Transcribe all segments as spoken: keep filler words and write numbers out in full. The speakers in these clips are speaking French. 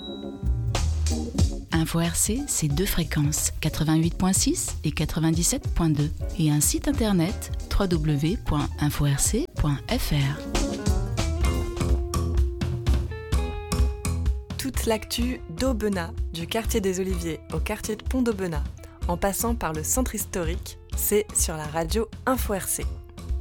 Info R C, c'est deux fréquences, quatre-vingt-huit virgule six et quatre-vingt-dix-sept virgule deux, et un site internet w w w point info r c point f r. Toute l'actu d'Aubenas, du quartier des Oliviers au quartier de Pont d'Aubenas, en passant par le centre historique, c'est sur la radio Info R C.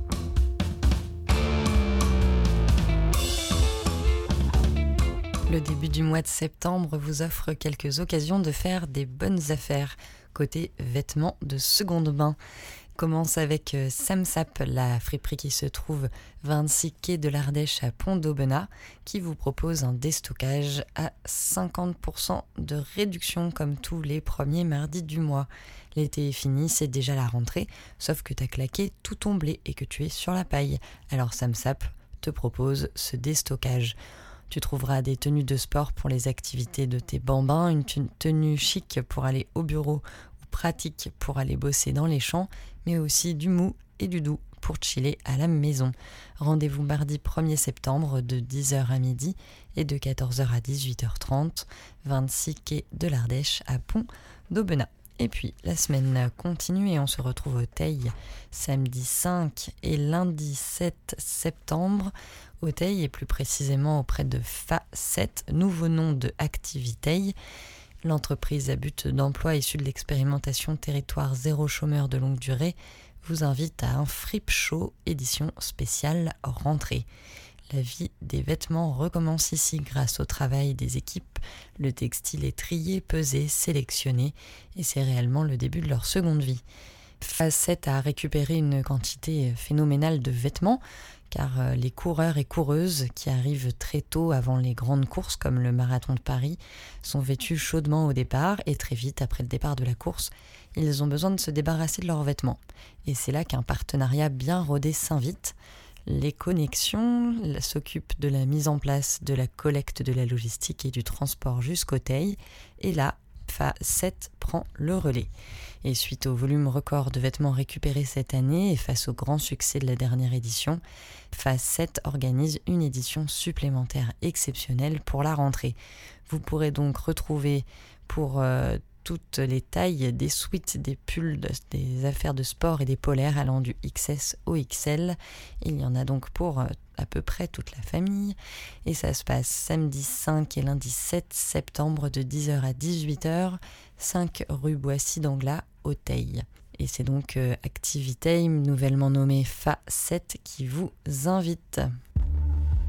Le début du mois de septembre vous offre quelques occasions de faire des bonnes affaires, côté vêtements de seconde main. Commence avec Samsap, la friperie qui se trouve vingt-six quai de l'Ardèche à Pont d'Aubenas, qui vous propose un déstockage à cinquante pour cent de réduction comme tous les premiers mardis du mois. L'été est fini, c'est déjà la rentrée, sauf que t'as claqué tout ton blé et que tu es sur la paille. Alors Samsap te propose ce déstockage. Tu trouveras des tenues de sport pour les activités de tes bambins, une tenue chic pour aller au bureau ou pratique pour aller bosser dans les champs, mais aussi du mou et du doux pour chiller à la maison. Rendez-vous mardi premier septembre de dix heures à midi et de quatorze heures à dix-huit heures trente, vingt-six quai de l'Ardèche à Pont d'Aubenas. Et puis, la semaine continue et on se retrouve au Teil samedi cinq et lundi sept septembre. Au Teil et plus précisément auprès de F A sept, nouveau nom de Activiteil. L'entreprise à but d'emploi issue de l'expérimentation Territoire zéro chômeur de longue durée vous invite à un Fripe Show édition spéciale rentrée. La vie des vêtements recommence ici grâce au travail des équipes. Le textile est trié, pesé, sélectionné et c'est réellement le début de leur seconde vie. F A sept a récupéré une quantité phénoménale de vêtements car les coureurs et coureuses qui arrivent très tôt avant les grandes courses comme le marathon de Paris sont vêtus chaudement au départ et très vite après le départ de la course, ils ont besoin de se débarrasser de leurs vêtements. Et c'est là qu'un partenariat bien rodé s'invite. Les Connexions s'occupent de la mise en place de la collecte de la logistique et du transport jusqu'au Teil. Et là, F A sept prend le relais. Et suite au volume record de vêtements récupérés cette année et face au grand succès de la dernière édition, F A sept organise une édition supplémentaire exceptionnelle pour la rentrée. Vous pourrez donc retrouver pour euh, toutes les tailles, des sweats, des pulls, des affaires de sport et des polaires allant du X S au X L. Il y en a donc pour à peu près toute la famille. Et ça se passe samedi cinq et lundi sept septembre de dix heures à dix-huit heures, cinq rue Boissy d'Anglas au Teil. Et c'est donc euh, Activiteil, nouvellement nommé F A sept, qui vous invite.